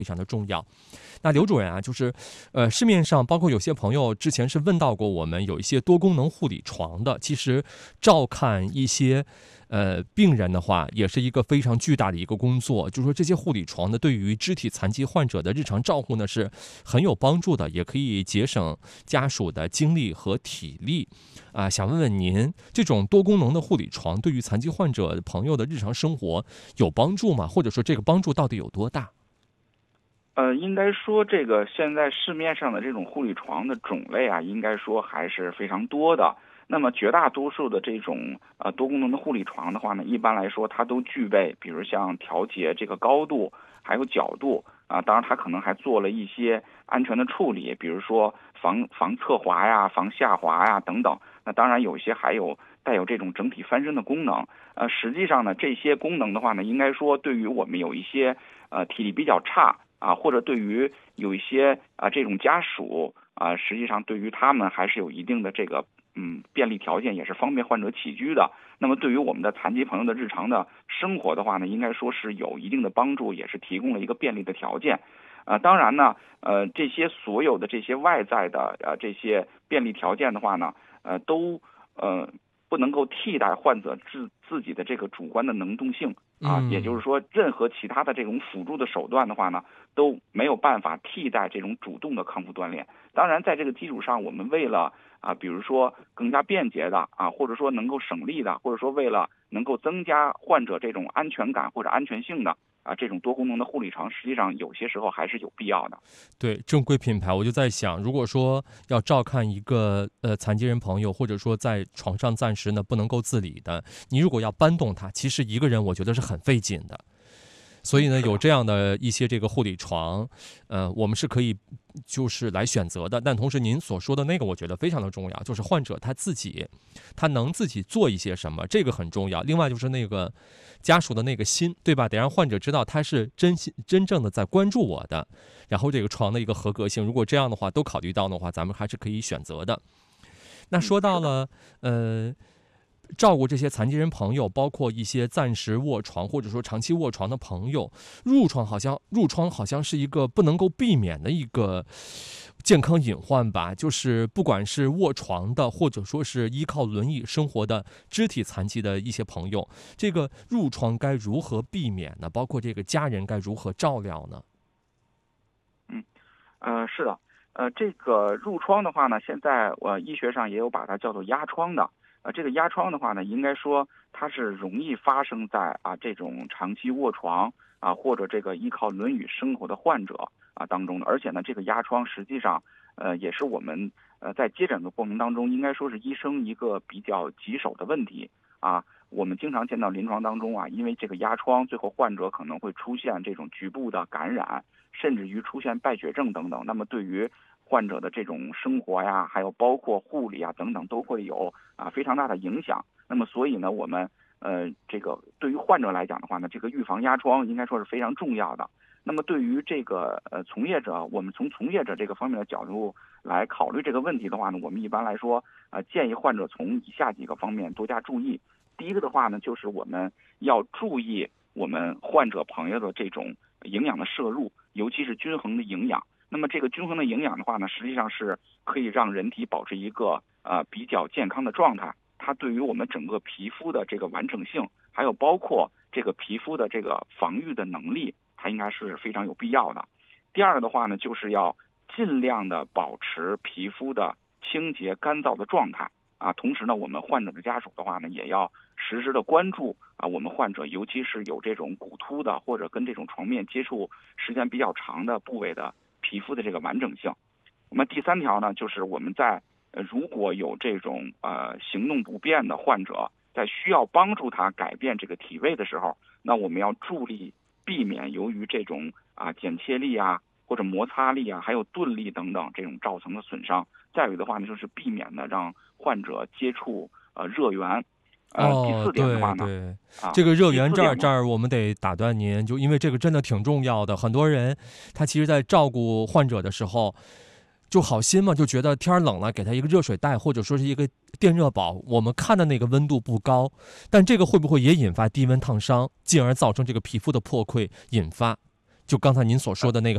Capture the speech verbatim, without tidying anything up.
非常的重要。那刘主任啊，就是呃，市面上包括有些朋友之前是问到过我们，有一些多功能护理床的，其实照看一些呃病人的话，也是一个非常巨大的一个工作。就是说这些护理床呢，对于肢体残疾患者的日常照护呢是很有帮助的，也可以节省家属的精力和体力。啊、呃，想问问您，这种多功能的护理床对于残疾患者朋友的日常生活有帮助吗？或者说这个帮助到底有多大？ 呃，应该说这个现在市面上的这种护理床的种类啊，应该说还是非常多的。那么绝大多数的这种呃多功能的护理床的话呢，一般来说它都具备，比如像调节这个高度，还有角度啊，当然它可能还做了一些安全的处理，比如说防防侧滑呀、防下滑呀等等。那当然有一些还有带有这种整体翻身的功能。呃，实际上呢，这些功能的话呢，应该说对于我们有一些呃体力比较差。啊，或者对于有一些啊这种家属啊，实际上对于他们还是有一定的这个嗯便利条件，也是方便患者起居的。那么对于我们的残疾朋友的日常的生活的话呢，应该说是有一定的帮助，也是提供了一个便利的条件。呃，当然呢，呃，这些所有的这些外在的呃这些便利条件的话呢，呃，都呃不能够替代患者自自己的这个主观的能动性。啊，也就是说，任何其他的这种辅助的手段的话呢，都没有办法替代这种主动的康复锻炼。当然，在这个基础上，我们为了啊，比如说更加便捷的啊，或者说能够省力的，或者说为了能够增加患者这种安全感或者安全性的啊，这种多功能的护理床，实际上有些时候还是有必要的。 对，正规品牌，我就在想，如果说要照看一个呃残疾人朋友，或者说在床上暂时呢不能够自理的，你如果要搬动他，其实一个人我觉得是很费劲的。所以呢，有这样的一些这个护理床，呃，我们是可以就是来选择的。但同时，您所说的那个，我觉得非常的重要，就是患者他自己，他能自己做一些什么，这个很重要。另外就是那个家属的那个心，对吧？得让患者知道他是真心真正的在关注我的。然后这个床的一个合格性，如果这样的话都考虑到的话，咱们还是可以选择的。那说到了，呃。照顾这些残疾人朋友，包括一些暂时卧床或者说长期卧床的朋友，褥疮好像褥疮好像是一个不能够避免的一个健康隐患吧。就是不管是卧床的，或者说是依靠轮椅生活的肢体残疾的一些朋友，这个褥疮该如何避免呢？包括这个家人该如何照料呢？ 嗯，呃，是的，呃，这个褥疮的话呢，现在我、呃、医学上也有把它叫做压疮的。呃，这个压疮的话呢，应该说它是容易发生在啊这种长期卧床啊或者这个依靠轮椅生活的患者啊当中的，而且呢，这个压疮实际上呃也是我们呃在接诊的过程当中，应该说是医生一个比较棘手的问题啊。我们经常见到临床当中啊，因为这个压疮，最后患者可能会出现这种局部的感染，甚至于出现败血症等等。那么对于患者的这种生活呀，还有包括护理啊等等，都会有啊非常大的影响。那么所以呢，我们呃这个对于患者来讲的话呢，这个预防压疮应该说是非常重要的。那么对于这个呃从业者，我们从从业者这个方面的角度来考虑这个问题的话呢，我们一般来说呃建议患者从以下几个方面多加注意。第一个的话呢，就是我们要注意我们患者朋友的这种营养的摄入，尤其是均衡的营养。那么这个均衡的营养的话呢，实际上是可以让人体保持一个呃比较健康的状态。它对于我们整个皮肤的这个完整性，还有包括这个皮肤的这个防御的能力，它应该是非常有必要的。第二个的话呢，就是要尽量的保持皮肤的清洁干燥的状态啊。同时呢，我们患者的家属的话呢，也要实时的关注啊，我们患者尤其是有这种骨突的或者跟这种床面接触时间比较长的部位的皮肤的这个完整性。那么第三条呢，就是我们在呃如果有这种呃行动不便的患者，在需要帮助他改变这个体位的时候，那我们要助力避免由于这种啊剪切力啊或者摩擦力啊，还有钝力等等这种造成的损伤。再有的话呢，就是避免呢让患者接触呃热源。呃，第哦， 四点的话呢， 对对， 啊， 这个热第源这儿这四点呢， 儿我们得打断您，就因为这个真的挺重要的。很多人他其实在照顾患者的时候，就好心嘛，就觉得天冷了，给他一个热水袋或者说是一个电热宝，我们看的那个温度不高，但这个会不会也引发低温烫伤，进而造成这个皮肤的破溃，引发就刚才您所说的那个